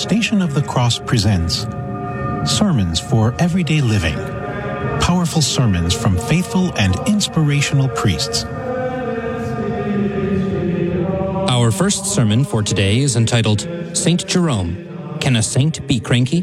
Station of the Cross presents Sermons for Everyday Living. Powerful sermons from faithful and inspirational priests. Our first sermon for today is entitled, Saint Jerome, Can a Saint Be Cranky?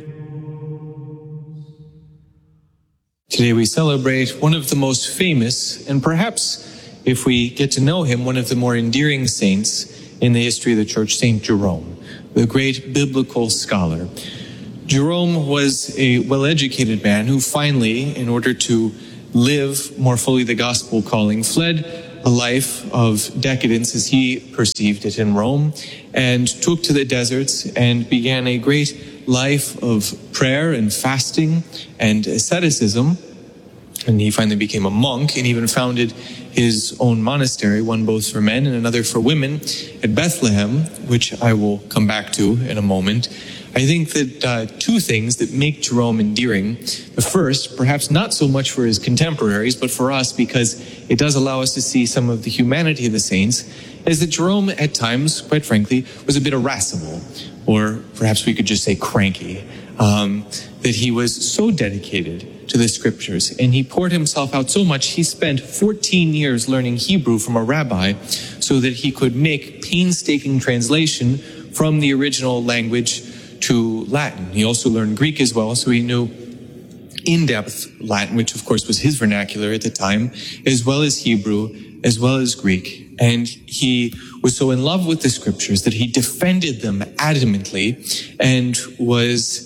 Today we celebrate one of the most famous, and perhaps, if we get to know him, one of the more endearing saints in the history of the Church, Saint Jerome, the great biblical scholar. Jerome was a well-educated man who finally, in order to live more fully the gospel calling, fled a life of decadence as he perceived it in Rome, and took to the deserts and began a great life of prayer and fasting and asceticism. And he finally became a monk and even founded his own monastery, one both for men and another for women, at Bethlehem, which I will come back to in a moment. I think that two things that make Jerome endearing. The first, perhaps not so much for his contemporaries, but for us, because it does allow us to see some of the humanity of the saints, is that Jerome at times, quite frankly, was a bit irascible, or perhaps we could just say cranky, that he was so dedicated to the scriptures, and he poured himself out so much, he spent 14 years learning Hebrew from a rabbi so that he could make painstaking translation from the original language to Latin. He also learned Greek as well, so he knew in-depth Latin, which of course was his vernacular at the time, as well as Hebrew, as well as Greek. And he was so in love with the scriptures that he defended them adamantly and was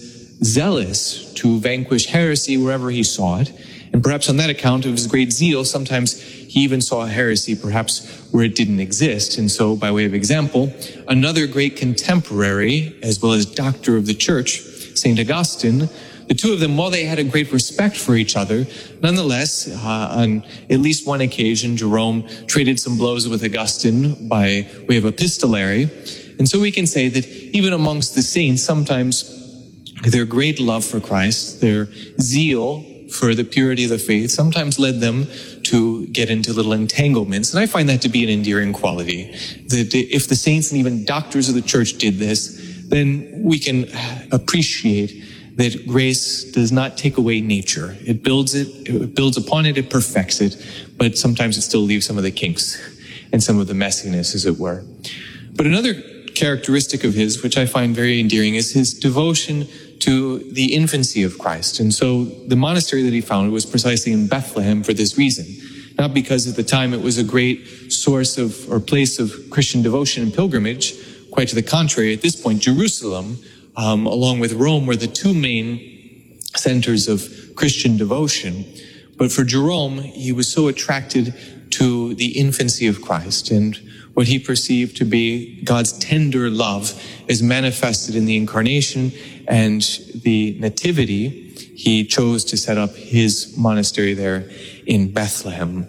zealous to vanquish heresy wherever he saw it. And perhaps on that account of his great zeal, sometimes he even saw heresy perhaps where it didn't exist. And so, by way of example, another great contemporary, as well as doctor of the church, St. Augustine, the two of them, while they had a great respect for each other, nonetheless, on at least one occasion, Jerome traded some blows with Augustine by way of epistolary. And so we can say that even amongst the saints, sometimes their great love for Christ, their zeal for the purity of the faith, sometimes led them to get into little entanglements. And I find that to be an endearing quality, that if the saints and even doctors of the church did this, then we can appreciate that grace does not take away nature. It builds upon it, it perfects it, but sometimes it still leaves some of the kinks and some of the messiness, as it were. But another characteristic of his, which I find very endearing, is his devotion to the infancy of Christ. And so the monastery that he founded was precisely in Bethlehem for this reason. Not because at the time it was a great source of or place of Christian devotion and pilgrimage. Quite to the contrary, at this point, Jerusalem, along with Rome, were the two main centers of Christian devotion. But for Jerome, he was so attracted to the infancy of Christ and what he perceived to be God's tender love is manifested in the incarnation and the nativity. He chose to set up his monastery there in Bethlehem.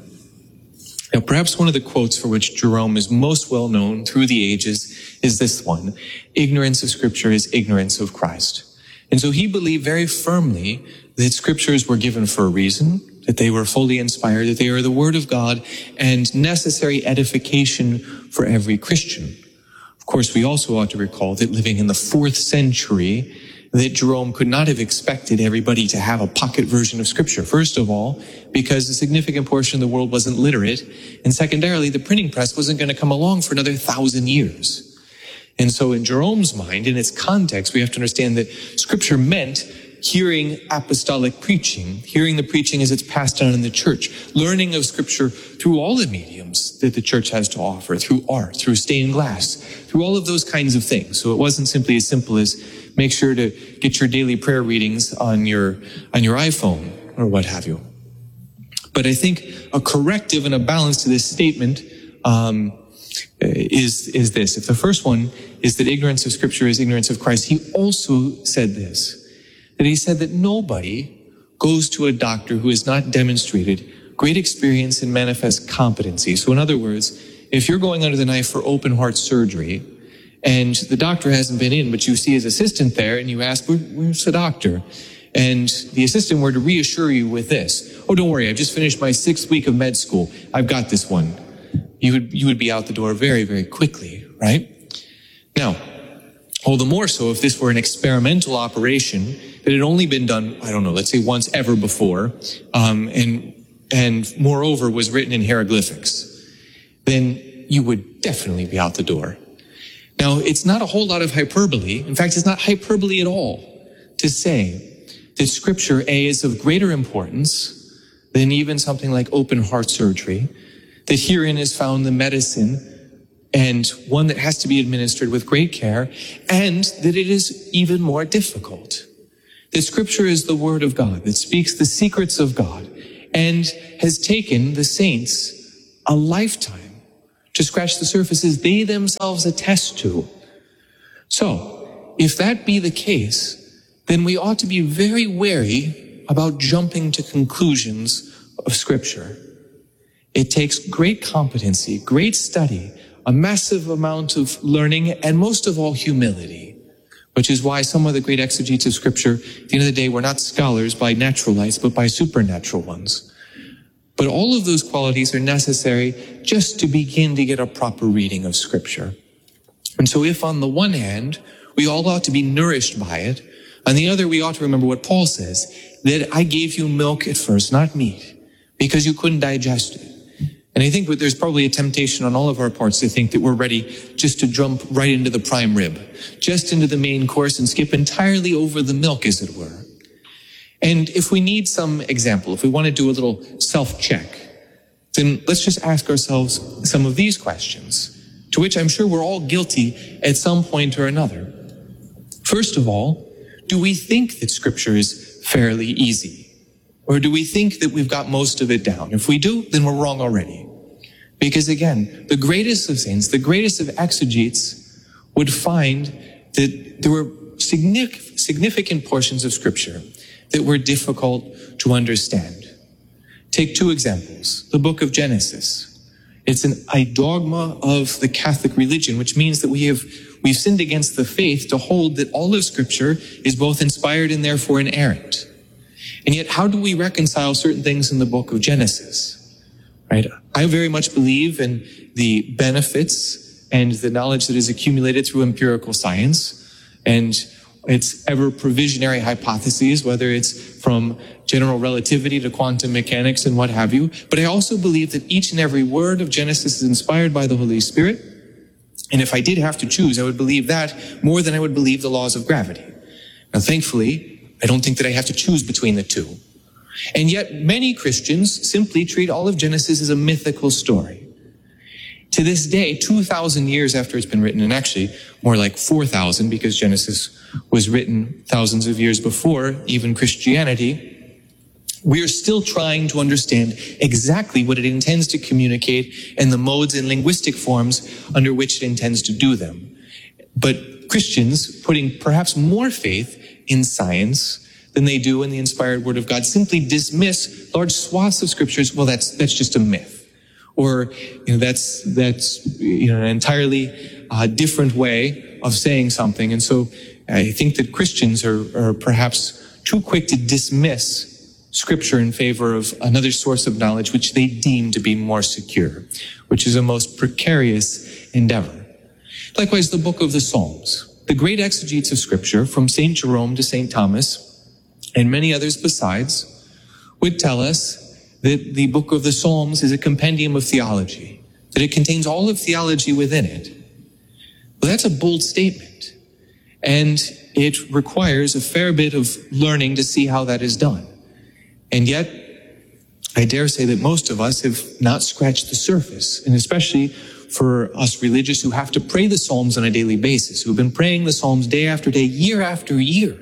Now, perhaps one of the quotes for which Jerome is most well known through the ages is this one: ignorance of Scripture is ignorance of Christ. And so he believed very firmly that Scriptures were given for a reason, that they were fully inspired, that they are the Word of God and necessary edification for every Christian. Of course, we also ought to recall that living in the 4th century, that Jerome could not have expected everybody to have a pocket version of Scripture. First of all, because a significant portion of the world wasn't literate, and secondarily, the printing press wasn't going to come along for another 1,000 years. And so in Jerome's mind, in its context, we have to understand that Scripture meant hearing apostolic preaching, hearing the preaching as it's passed down in the church, learning of Scripture through all the mediums that the church has to offer, through art, through stained glass, through all of those kinds of things. So it wasn't simply as simple as make sure to get your daily prayer readings on your iPhone or what have you. But I think a corrective and a balance to this statement is this. If the first one is that ignorance of Scripture is ignorance of Christ, he also said this, that he said that nobody goes to a doctor who has not demonstrated great experience and manifest competency. So in other words, if you're going under the knife for open heart surgery and the doctor hasn't been in, but you see his assistant there and you ask, where's the doctor? And the assistant were to reassure you with this: oh, don't worry, I've just finished my 6th week of med school. I've got this one. You would be out the door very, very quickly, right? Now, All the more so if this were an experimental operation that had only been done, I don't know, let's say once ever before, and moreover was written in hieroglyphics, then you would definitely be out the door. Now, it's not a whole lot of hyperbole. In fact, it's not hyperbole at all to say that Scripture, A, is of greater importance than even something like open heart surgery, that herein is found the medicine, and one that has to be administered with great care, and that it is even more difficult. That Scripture is the Word of God that speaks the secrets of God and has taken the saints a lifetime to scratch the surfaces they themselves attest to. So, if that be the case, then we ought to be very wary about jumping to conclusions of Scripture. It takes great competency, great study, a massive amount of learning, and most of all, humility, which is why some of the great exegetes of Scripture, at the end of the day, were not scholars by naturalites, but by supernatural ones. But all of those qualities are necessary just to begin to get a proper reading of Scripture. And so if on the one hand, we all ought to be nourished by it, on the other, we ought to remember what Paul says, that I gave you milk at first, not meat, because you couldn't digest it. And I think that there's probably a temptation on all of our parts to think that we're ready just to jump right into the prime rib, just into the main course and skip entirely over the milk, as it were. And if we need some example, if we want to do a little self-check, then let's just ask ourselves some of these questions, to which I'm sure we're all guilty at some point or another. First of all, do we think that Scripture is fairly easy? Or do we think that we've got most of it down? If we do, then we're wrong already. Because again, the greatest of saints, the greatest of exegetes would find that there were significant portions of Scripture that were difficult to understand. Take two examples. The book of Genesis. It's an idogma of the Catholic religion, which means that we've sinned against the faith to hold that all of Scripture is both inspired and therefore inerrant. And yet, how do we reconcile certain things in the book of Genesis? Right? I very much believe in the benefits and the knowledge that is accumulated through empirical science and its ever provisionary hypotheses, whether it's from general relativity to quantum mechanics and what have you. But I also believe that each and every word of Genesis is inspired by the Holy Spirit. And if I did have to choose, I would believe that more than I would believe the laws of gravity. Now, thankfully, I don't think that I have to choose between the two. And yet many Christians simply treat all of Genesis as a mythical story. To this day, 2,000 years after it's been written, and actually more like 4,000 because Genesis was written thousands of years before even Christianity, we are still trying to understand exactly what it intends to communicate and the modes and linguistic forms under which it intends to do them. But Christians, putting perhaps more faith in science than they do in the inspired Word of God, simply dismiss large swaths of Scriptures. Well, that's just a myth, or that's an entirely different way of saying something. And so I think that Christians are perhaps too quick to dismiss Scripture in favor of another source of knowledge which they deem to be more secure, which is a most precarious endeavor. Likewise, the book of the Psalms. The great exegetes of Scripture, from St. Jerome to St. Thomas, and many others besides, would tell us that the book of the Psalms is a compendium of theology, that it contains all of theology within it. Well, that's a bold statement, and it requires a fair bit of learning to see how that is done. And yet, I dare say that most of us have not scratched the surface, and especially for us religious who have to pray the Psalms on a daily basis, who've been praying the Psalms day after day, year after year.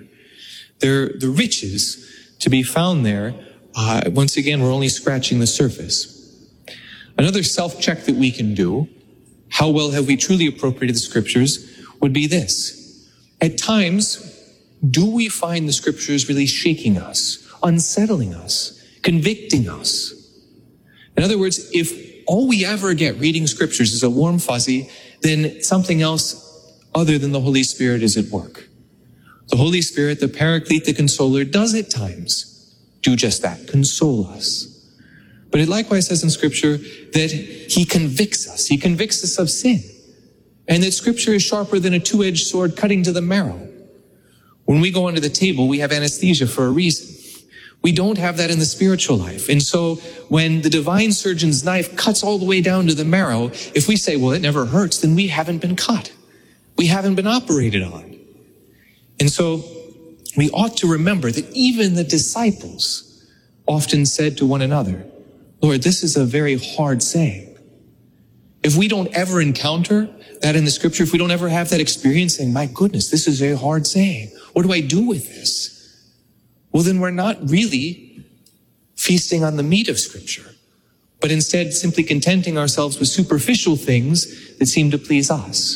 The riches to be found there, once again, we're only scratching the surface. Another self-check that we can do, how well have we truly appropriated the Scriptures, would be this. At times, do we find the Scriptures really shaking us, unsettling us, convicting us? In other words, if all we ever get reading Scriptures is a warm fuzzy, then something else other than the Holy Spirit is at work. The Holy Spirit, the Paraclete, the Consoler, does at times do just that, console us. But it likewise says in Scripture that He convicts us. He convicts us of sin. and that Scripture is sharper than a two-edged sword cutting to the marrow. When we go under the table, we have anesthesia for a reason. We don't have that in the spiritual life. And so when the divine surgeon's knife cuts all the way down to the marrow, if we say, well, it never hurts, then we haven't been cut. We haven't been operated on. And so we ought to remember that even the disciples often said to one another, Lord, this is a very hard saying. If we don't ever encounter that in the Scripture, if we don't ever have that experience saying, my goodness, this is a hard saying. What do I do with this? Well, then we're not really feasting on the meat of Scripture, but instead simply contenting ourselves with superficial things that seem to please us.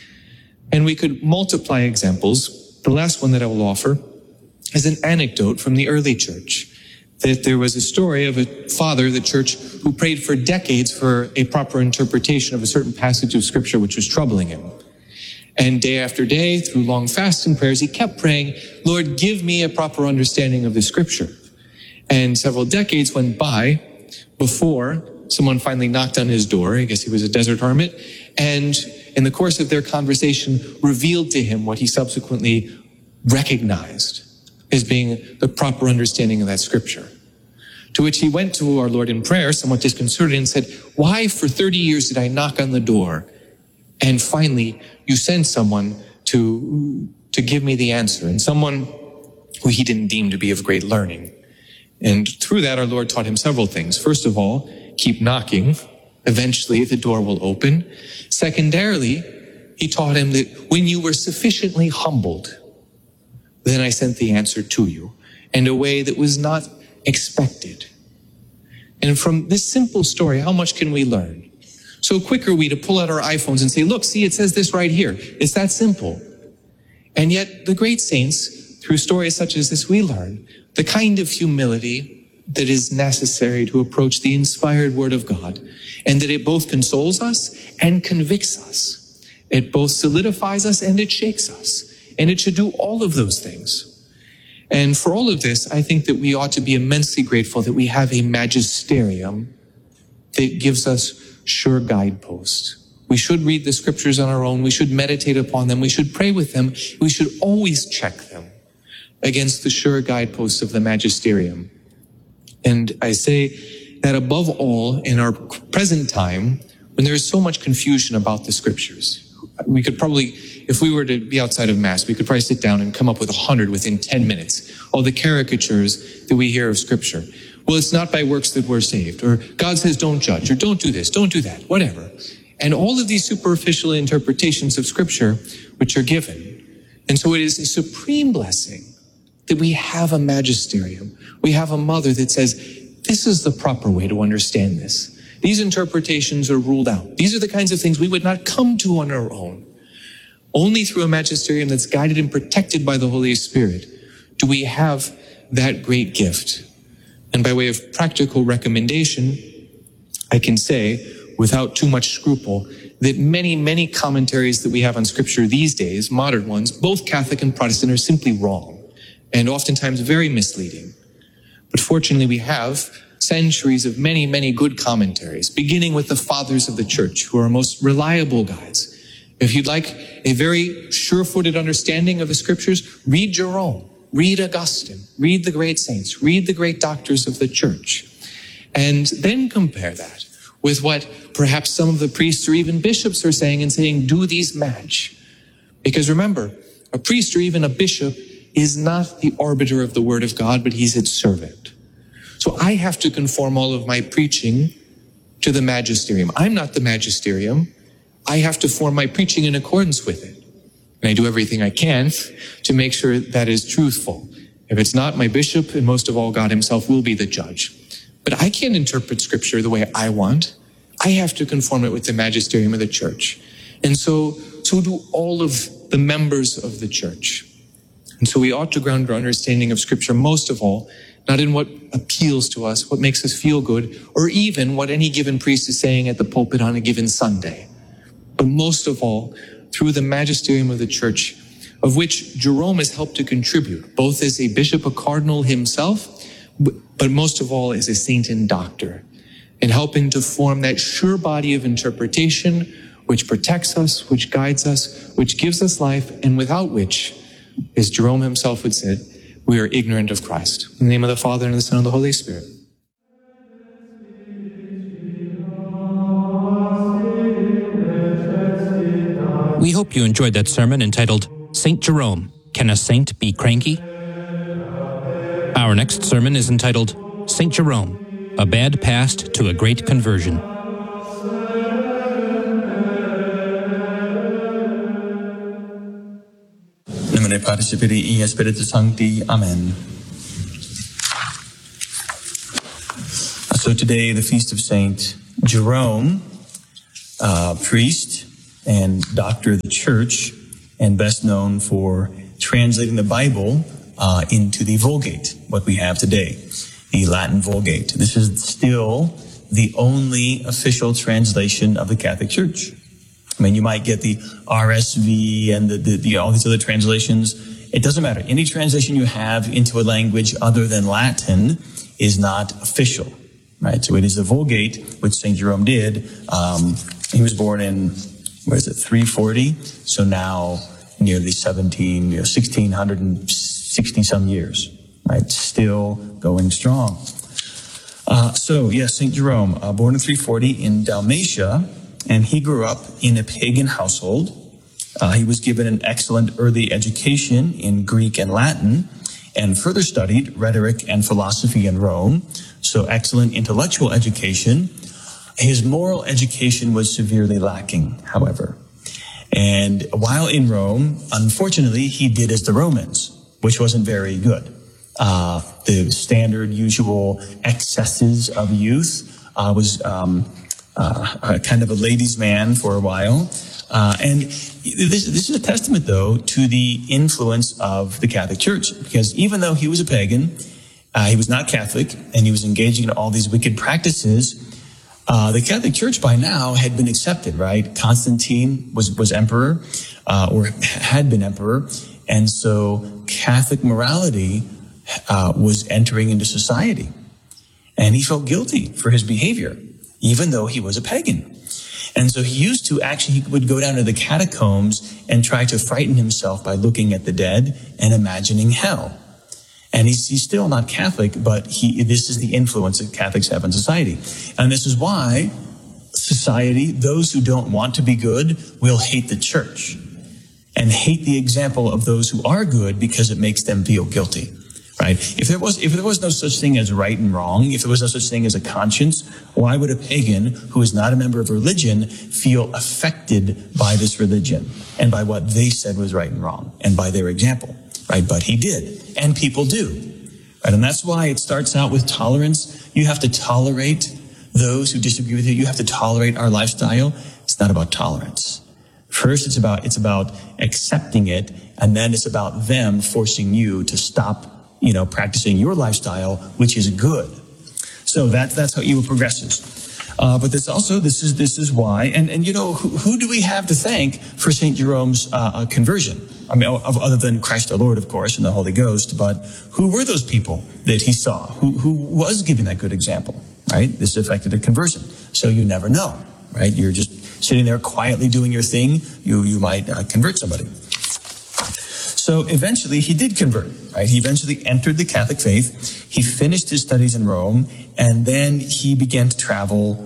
And we could multiply examples. The last one that I will offer is an anecdote from the early church, that there was a story of a father of the church who prayed for decades for a proper interpretation of a certain passage of Scripture which was troubling him. And day after day, through long fasts and prayers, he kept praying, Lord, give me a proper understanding of the Scripture. And several decades went by before someone finally knocked on his door. I guess he was a desert hermit. And in the course of their conversation, revealed to him what he subsequently recognized as being the proper understanding of that Scripture. To which he went to our Lord in prayer, somewhat disconcerted, and said, why for 30 years did I knock on the door? And finally, you sent someone to give me the answer, and someone who he didn't deem to be of great learning. And through that, our Lord taught him several things. First of all, keep knocking. Eventually, the door will open. Secondarily, he taught him that when you were sufficiently humbled, then I sent the answer to you in a way that was not expected. And from this simple story, how much can we learn? So quick are we to pull out our iPhones and say, look, see, it says this right here. It's that simple. And yet the great saints, through stories such as this, we learn the kind of humility that is necessary to approach the inspired Word of God, and that it both consoles us and convicts us. It both solidifies us and it shakes us. And it should do all of those things. And for all of this, I think that we ought to be immensely grateful that we have a magisterium that gives us sure guideposts. We should read the Scriptures on our own. We should meditate upon them. We should pray with them. We should always check them against the sure guideposts of the magisterium. And I say that above all, in our present time, when there is so much confusion about the Scriptures, we could probably, if we were to be outside of Mass, we could probably sit down and come up with 100 within 10 minutes. All the caricatures that we hear of Scripture. Well, it's not by works that we're saved, or God says don't judge, or don't do this, don't do that, whatever. And all of these superficial interpretations of Scripture which are given. And so it is a supreme blessing that we have a magisterium. We have a mother that says, this is the proper way to understand this. These interpretations are ruled out. These are the kinds of things we would not come to on our own. Only through a magisterium that's guided and protected by the Holy Spirit do we have that great gift. And by way of practical recommendation, I can say, without too much scruple, that many, many commentaries that we have on Scripture these days, modern ones, both Catholic and Protestant, are simply wrong, and oftentimes very misleading. But fortunately, we have centuries of many, many good commentaries, beginning with the Fathers of the Church, who are our most reliable guides. If you'd like a very sure-footed understanding of the Scriptures, read Jerome. Read Augustine, read the great saints, read the great doctors of the church, and then compare that with what perhaps some of the priests or even bishops are saying and saying, do these match? Because remember, a priest or even a bishop is not the arbiter of the Word of God, but he's its servant. So I have to conform all of my preaching to the magisterium. I'm not the magisterium. I have to form my preaching in accordance with it. And I do everything I can to make sure that is truthful. If it's not, my bishop, and most of all, God himself, will be the judge. But I can't interpret Scripture the way I want. I have to conform it with the magisterium of the church. And so do all of the members of the church. And so we ought to ground our understanding of Scripture, most of all, not in what appeals to us, what makes us feel good, or even what any given priest is saying at the pulpit on a given Sunday. But most of all, through the magisterium of the church, of which Jerome has helped to contribute, both as a bishop, a cardinal himself, but most of all as a saint and doctor, in helping to form that sure body of interpretation which protects us, which guides us, which gives us life, and without which, as Jerome himself would say, we are ignorant of Christ. In the name of the Father, and of the Son, and of the Holy Spirit. We hope you enjoyed that sermon entitled, St. Jerome, Can a Saint Be Cranky? Our next sermon is entitled, St. Jerome, A Bad Past to a Great Conversion. Nomine Patris et Filii et Spiritus Sancti. Amen. So today, the feast of Saint Jerome, priest and doctor of the Church, and best known for translating the Bible into the Vulgate, what we have today, the Latin Vulgate. This is still the only official translation of the Catholic Church. I mean, you might get the RSV and the all these other translations. It doesn't matter. Any translation you have into a language other than Latin is not official, right? So it is the Vulgate, which St. Jerome did. He was born in, 340? So now nearly 1660 some years, right? Still going strong. St. Jerome, born in 340 in Dalmatia, and he grew up in a pagan household. He was given an excellent early education in Greek and Latin, and further studied rhetoric and philosophy in Rome. So excellent intellectual education. His moral education was severely lacking, however. And while in Rome, unfortunately, he did as the Romans, which wasn't very good. The standard, usual excesses of youth was kind of a ladies' man for a while. And this is a testament, though, to the influence of the Catholic Church, because even though he was a pagan, he was not Catholic, and he was engaging in all these wicked practices, the Catholic Church by now had been accepted, right? Constantine was emperor, or had been emperor, and so Catholic morality was entering into society. And he felt guilty for his behavior, even though he was a pagan. And so he would go down to the catacombs and try to frighten himself by looking at the dead and imagining hell. And he's still not Catholic, but this is the influence that Catholics have on society. And this is why society, those who don't want to be good, will hate the church and hate the example of those who are good because it makes them feel guilty. Right? If there was no such thing as right and wrong, if there was no such thing as a conscience, why would a pagan who is not a member of religion feel affected by this religion and by what they said was right and wrong and by their example? Right? But he did, and people do. Right? And that's why it starts out with tolerance. You have to tolerate those who disagree with you. You have to tolerate our lifestyle. It's not about tolerance. First, it's about accepting it, and then it's about them forcing you to stop practicing your lifestyle, which is good. So that's how evil progresses. But this is why, and who do we have to thank for St. Jerome's conversion? I mean, other than Christ our Lord, of course, and the Holy Ghost, but who were those people that he saw? Who was giving that good example, right? This affected a conversion. So you never know, right? You're just sitting there quietly doing your thing. You might convert somebody. So eventually he did convert, right? He eventually entered the Catholic faith. He finished his studies in Rome, and then he began to travel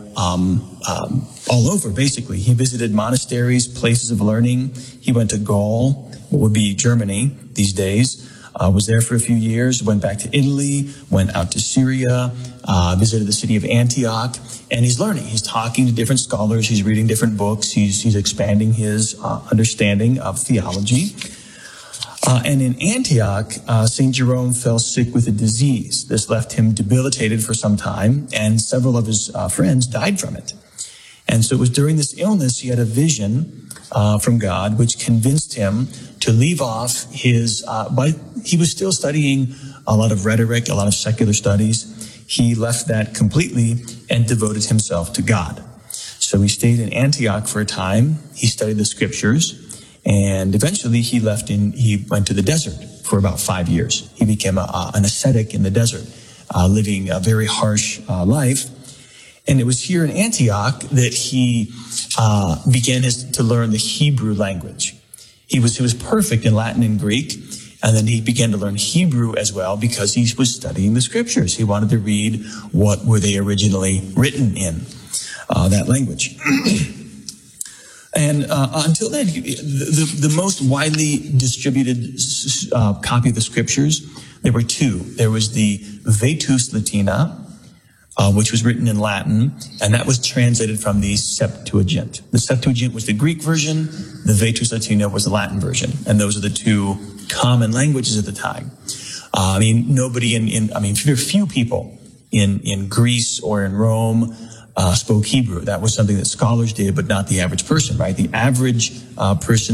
all over, basically. He visited monasteries, places of learning. He went to Gaul, what would be Germany these days, was there for a few years, went back to Italy, went out to Syria, visited the city of Antioch, and he's learning. He's talking to different scholars. He's reading different books. He's expanding his understanding of theology. And in Antioch, St. Jerome fell sick with a disease. This left him debilitated for some time, and several of his friends died from it. And so it was during this illness he had a vision from God, which convinced him to leave off his, but he was still studying a lot of rhetoric, a lot of secular studies. He left that completely and devoted himself to God. So he stayed in Antioch for a time. He studied the scriptures. And eventually he went to the desert for about 5 years. He became an ascetic in the desert, living a very harsh life. And it was here in Antioch that he began to learn the Hebrew language. He was perfect in Latin and Greek, and then he began to learn Hebrew as well because he was studying the scriptures. He wanted to read what were they originally written in, that language. And until then, the most widely distributed copy of the scriptures, there were two. There was the Vetus Latina, which was written in Latin, and that was translated from the Septuagint. The Septuagint was the Greek version, the Vetus Latina was the Latin version, and those are the two common languages at the time. Few people in Greece or in Rome spoke Hebrew. That was something that scholars did, but not the average person, right? The average person